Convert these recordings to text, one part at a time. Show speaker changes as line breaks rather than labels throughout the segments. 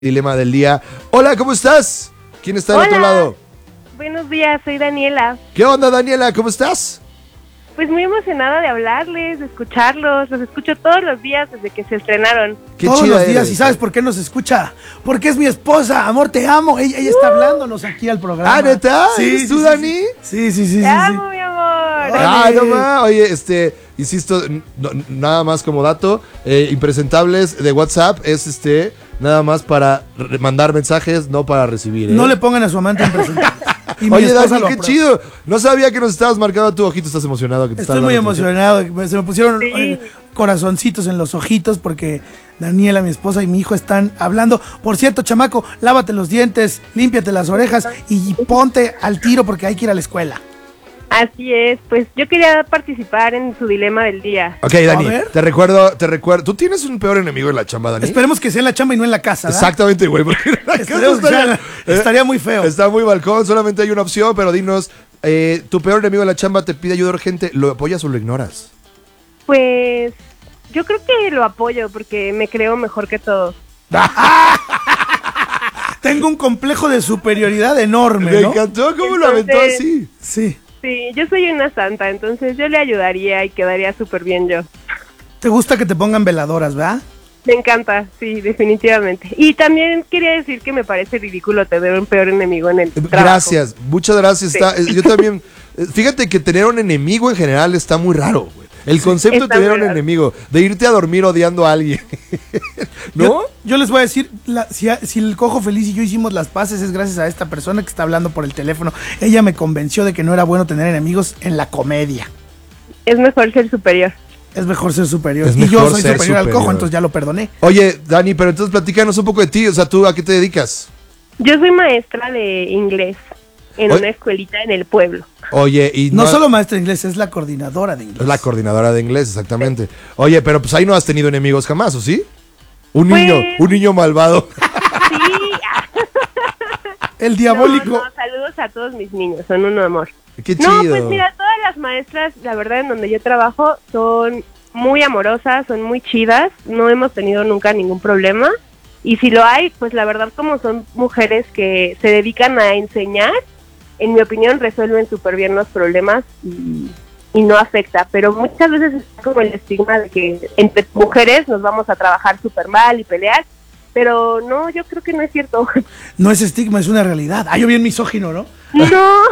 Dilema del día. Hola, ¿cómo estás? ¿Quién está del otro lado?
Buenos días, soy Daniela.
¿Qué onda, Daniela? ¿Cómo estás?
Pues muy emocionada de hablarles, de escucharlos. Los escucho todos los días desde que se estrenaron.
Qué
todos
chida
los días.
eres.
¿Y sabes por qué nos escucha? Porque es mi esposa. Amor, te amo. Ella está hablándonos aquí al programa.
Ah, ¿neta?
Sí,
¿Eres tú,
sí,
Dani?
Sí.
Te amo, mi amor.
Ah, no más. Oye, insisto, nada más como dato, impresentables de WhatsApp es nada más para mandar mensajes, no para recibir.
No le pongan a su amante impresentable. Y mi
Oye,
esposa
Dani,
lo
qué
aprueba.
chido. No sabía que nos estabas marcando tu ojito. ¿Estás emocionado? Que te
Estoy
está
muy
hablando tu
emocionado. Se me pusieron
Sí.
corazoncitos en los ojitos porque Daniela, mi esposa y mi hijo están hablando. Por cierto, chamaco, lávate los dientes, límpiate las orejas y ponte al tiro porque hay que ir a la escuela.
Así es, pues yo quería participar en su dilema del día.
Ok, Dani,
A ver.
te recuerdo. ¿Tú tienes un peor enemigo en la chamba, Dani?
Esperemos que sea en la chamba y no en la casa, ¿verdad?
Exactamente, güey. Porque en la casa
Esperemos que sea en la- estaría muy feo.
Está muy balcón, solamente hay una opción, pero dinos, tu peor enemigo en la chamba te pide ayuda urgente, ¿lo apoyas o lo ignoras?
Pues yo creo que lo apoyo porque me creo mejor que todos.
Tengo un complejo de superioridad enorme,
Me
¿no?
encantó cómo lo aventó
Entonces-
así.
Sí.
Sí, yo soy una santa, entonces yo le ayudaría y quedaría súper bien yo.
¿Te gusta que te pongan veladoras, verdad?
Me encanta, sí, definitivamente. Y también quería decir que me parece ridículo tener un peor enemigo en el trabajo.
Gracias, muchas gracias.
Sí.
Yo también, fíjate que tener un enemigo en general está muy raro, güey. El concepto de
Está
tener
muy
un
raro.
enemigo, de irte a dormir odiando a alguien. ¿No?
Yo les voy a decir, si el Cojo Feliz y yo hicimos las paces es gracias a esta persona que está hablando por el teléfono. Ella me convenció de que no era bueno tener enemigos en la comedia.
Es mejor ser superior.
Es mejor ser superior.
Es
Y yo
mejor
soy
ser
superior al
superior.
Cojo, entonces ya lo perdoné.
Oye, Dani, pero entonces platícanos un poco de ti. O sea, ¿tú a qué te dedicas?
Yo soy maestra de inglés en
Oye.
una escuelita en el pueblo.
Oye, y
No solo maestra de inglés, es la coordinadora de inglés.
es la coordinadora de inglés, exactamente. Oye, pero pues ahí no has tenido enemigos jamás, ¿o sí? Un
Pues-
niño malvado.
Sí.
El diabólico.
No, saludos a todos mis niños, son un amor.
Qué
No,
chido.
pues mira, todas las maestras, la verdad, en donde yo trabajo, son muy amorosas, son muy chidas, no hemos tenido nunca ningún problema. Y si lo hay, pues la verdad, como son mujeres que se dedican a enseñar, en mi opinión, resuelven súper bien los problemas y no afecta. Pero muchas veces está como el estigma de que entre mujeres nos vamos a trabajar súper mal y pelear. Pero no, yo creo que no es cierto.
No es estigma, es una realidad. Ah, yo bien misógino, ¿no?
No.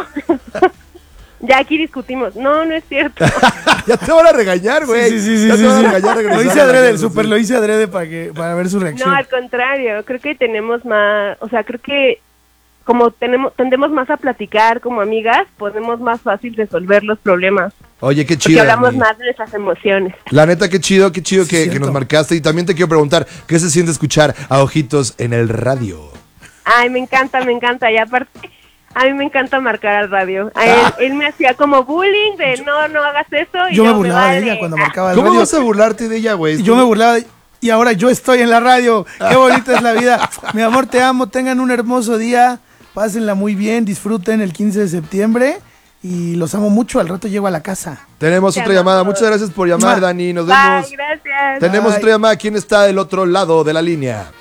Ya aquí discutimos. No, no es cierto.
Ya te van a regañar, güey. Ya te van a regañar
Lo
regresando
hice
a la
adrede,
casa,
súper
sí.
lo hice adrede para ver su reacción.
No, al contrario, creo que tenemos más, o sea, creo que como tendemos más a platicar como amigas, podemos más fácil resolver los problemas,
Oye, qué
porque
chido.
hablamos
Dani.
más de nuestras emociones.
La neta, qué chido
Sí,
que
cierto.
nos marcaste. Y también te quiero preguntar, ¿qué se siente escuchar a Ojitos en el radio?
Ay, me encanta, y aparte, a mí me encanta marcar al radio. Él me hacía como bullying de no hagas eso, y
Yo me
me
burlaba de
vale.
ella cuando marcaba el
¿Cómo
radio.
vas a burlarte de ella, güey?
Yo me burlaba y ahora yo estoy en la radio. Qué bonita es la vida. Mi amor, te amo. Tengan un hermoso día. Pásenla muy bien. Disfruten el 15 de septiembre. Y los amo mucho. Al rato llego a la casa.
Tenemos
Te
otra llamada.
amamos.
Muchas gracias por llamar,
Mua.
Dani. Nos
Bye,
vemos.
gracias.
Tenemos
Bye.
otra llamada. ¿Quién está del otro lado de la línea?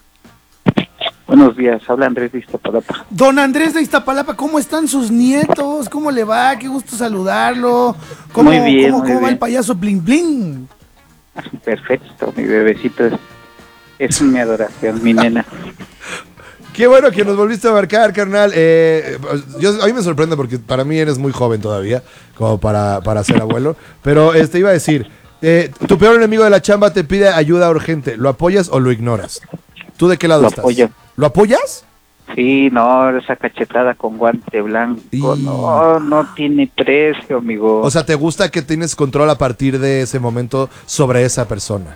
Buenos días, habla Andrés de Iztapalapa.
Don Andrés de Iztapalapa, ¿cómo están sus nietos? ¿Cómo le va? Qué gusto saludarlo. ¿Cómo,
Muy bien,
cómo,
muy
cómo va
bien.
el payaso Bling Bling?
Perfecto, mi bebecito es mi adoración, mi nena.
Qué bueno que nos volviste a marcar, carnal. A mí me sorprende porque para mí eres muy joven todavía, como para ser abuelo. Pero iba a decir, tu peor enemigo de la chamba te pide ayuda urgente. ¿Lo apoyas o lo ignoras? ¿Tú de qué lado
Lo
estás?
apoyo.
¿Lo apoyas?
Sí, no, esa cachetada con guante blanco,
Y-
no tiene precio, amigo.
O sea, ¿te gusta que tienes control a partir de ese momento sobre esa persona?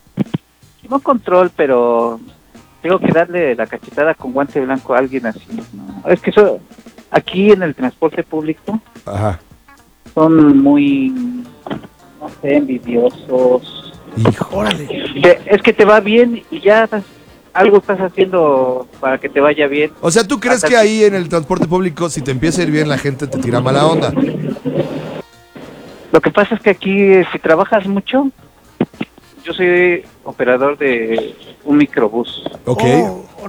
no control, pero tengo que darle la cachetada con guante blanco a alguien así. ¿No? Es que eso, aquí en el transporte público
Ajá.
son muy, no sé, envidiosos.
Hijo.
Órale.
Es que te va bien y ya algo estás haciendo para que te vaya bien.
O sea, ¿tú crees
Hasta
que ahí en el transporte público, si te empieza a ir bien, la gente te tira mala onda?
Lo que pasa es que aquí, si trabajas mucho, yo soy operador de un microbús.
Ok.
Oh,